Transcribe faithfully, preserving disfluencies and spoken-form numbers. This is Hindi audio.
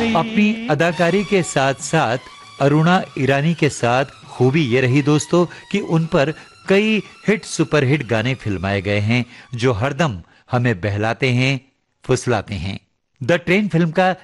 अपनी अदाकारी के साथ साथ अरुणा ईरानी के साथ खूबी ये रही दोस्तों कि उन पर कई हिट सुपरहिट गाने फिल्माए गए हैं जो हरदम हमें बहलाते हैं, फुसलाते हैं। द ट्रेन फिल्म का